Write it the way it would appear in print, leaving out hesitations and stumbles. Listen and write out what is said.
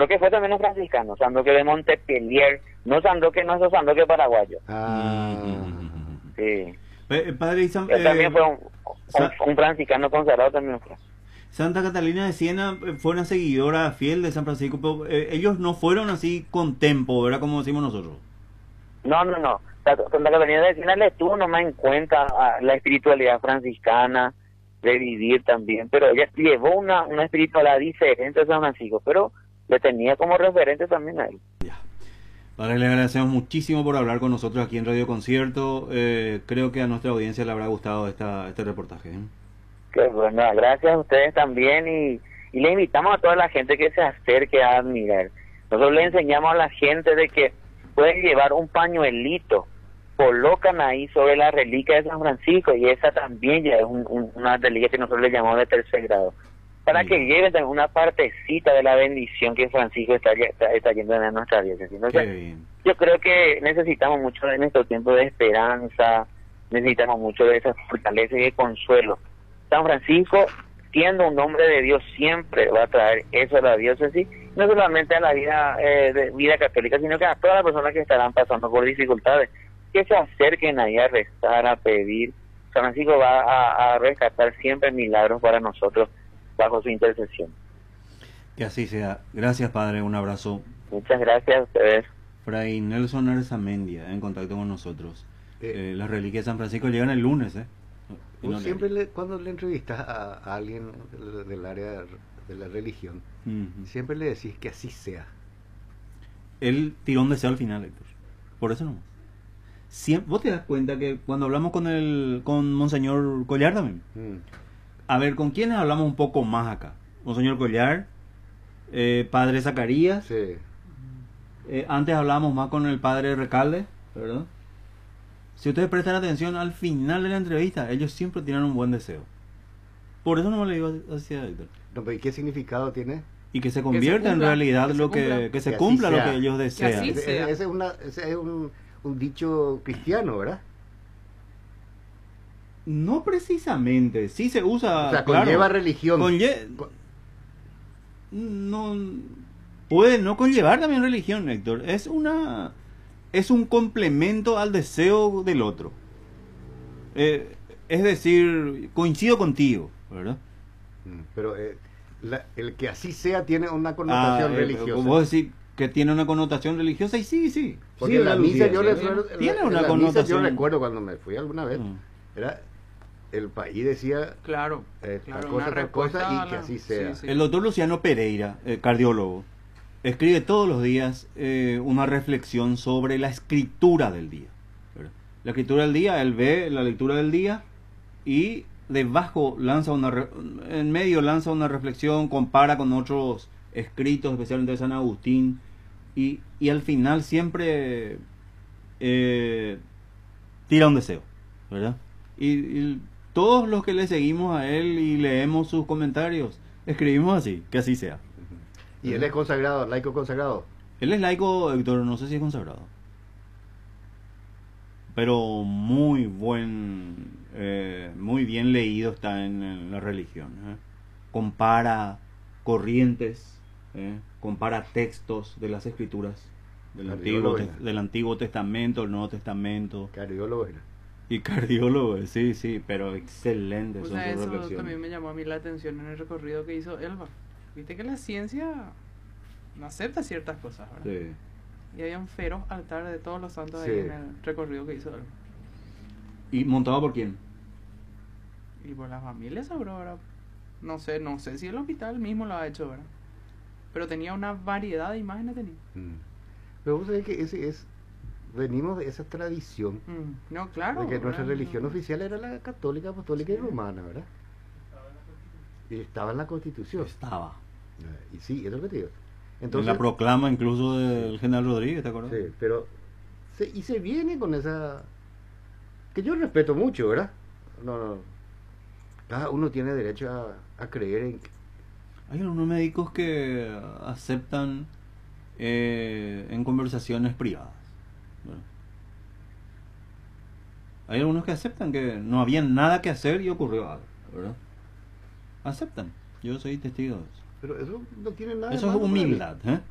Sandoque fue también un franciscano, Sandoque de Montpellier, no Sandoque, no es Sandoque paraguayo. Sí. Padre Isam, Él también fue un franciscano consagrado también fue. Santa Catalina de Siena fue una seguidora fiel de San Francisco, pero ellos no fueron así con tempo, ¿verdad? Como decimos nosotros. No. Santa Catalina de Siena le tuvo nomás en cuenta la espiritualidad franciscana, de vivir también, pero ella llevó una espiritualidad diferente a San Francisco, pero le tenía como referente también a él. Ya. Padre, le agradecemos muchísimo por hablar con nosotros aquí en Radio Concierto. Creo que a nuestra audiencia le habrá gustado este reportaje. Que bueno, gracias a ustedes también y le invitamos a toda la gente que se acerque a admirar. Nosotros le enseñamos a la gente de que pueden llevar un pañuelito, colocan ahí sobre la reliquia de San Francisco y esa también ya es una reliquia que nosotros le llamamos de tercer grado, para que lleven también una partecita de la bendición que Francisco está yendo a nuestra diócesis. Entonces, yo creo que necesitamos mucho de nuestro tiempo de esperanza, necesitamos mucho de esa fortaleza y de consuelo. San Francisco, siendo un hombre de Dios, siempre va a traer eso a la diócesis, no solamente a la vida católica, sino que a todas las personas que estarán pasando por dificultades, que se acerquen ahí a rezar, a pedir. San Francisco va a rescatar siempre milagros para nosotros bajo su intercesión. Que así sea. Gracias, Padre. Un abrazo. Muchas gracias a ustedes. Fray Nelson Arzamendia, en contacto con nosotros. Las reliquias de San Francisco llegan el lunes, Vos siempre cuando le entrevistas a alguien del área de la religión, siempre le decís que así sea. Él tiró un deseo al final, Héctor. Por eso no. Vos te das cuenta que cuando hablamos con Monseñor Collar también. A ver, ¿con quiénes hablamos un poco más acá? Monseñor Collar, Padre Zacarías. Sí. Antes hablábamos más con el Padre Recalde, ¿verdad? Si ustedes prestan atención al final de la entrevista, ellos siempre tienen un buen deseo. Por eso no me lo digo hacia Héctor. No, pero ¿y qué significado tiene? Y que se convierta en realidad que se cumpla lo que ellos desean. Ese es un dicho cristiano, ¿verdad? No precisamente, sí se usa. O sea, conlleva religión. No puede no conllevar también religión, Héctor. Es un complemento al deseo del otro. Es decir, coincido contigo, ¿verdad? Pero el que así sea tiene una connotación religiosa. Vos decís que tiene una connotación religiosa y sí. Porque sí, la misa tiene una connotación. Yo recuerdo cuando me fui alguna vez, era el país decía claro, tal cosa y que así sea. El doctor Luciano Pereira, cardiólogo, escribe todos los días una reflexión sobre la escritura del día, ¿verdad? La escritura del día, él ve la lectura del día y debajo en medio lanza una reflexión, compara con otros escritos, especialmente de San Agustín, y al final siempre tira un deseo, ¿verdad? Y todos los que le seguimos a él y leemos sus comentarios, escribimos así, que así sea. ¿Y él es consagrado, laico consagrado? Él es laico, Héctor, no sé si es consagrado. Pero muy bien leído está en la religión. Compara corrientes, compara textos de las escrituras del Antiguo Testamento, el Nuevo Testamento. Cardiólogo era. Y cardiólogo, sí, pero excelente son sus reflexiones. Eso también me llamó a mí la atención en el recorrido que hizo Elba. Viste que la ciencia no acepta ciertas cosas, ¿verdad? Sí. Y había un feroz altar de todos los santos ahí en el recorrido que hizo Elba. ¿Y montado por quién? Y por la familia seguro, ¿verdad? No sé si el hospital mismo lo ha hecho, ¿verdad? Pero tenía una variedad de imágenes. Pero vos sabés que venimos de esa tradición. No, claro. De que nuestra religión oficial era la católica, apostólica y romana, ¿verdad? Y estaba en la Constitución. Estaba. Y sí, es lo que te digo. Entonces, en la proclama incluso del general Rodríguez, ¿te acuerdas? Sí, pero se viene con esa que yo respeto mucho, ¿verdad? No. Cada uno tiene derecho a creer en. Hay algunos médicos que aceptan en conversaciones privadas, ¿verdad? Hay algunos que aceptan que no había nada que hacer y ocurrió algo, ¿verdad? Aceptan. Yo soy testigo de eso. Pero eso no tiene nada. Eso es humildad, ¿eh?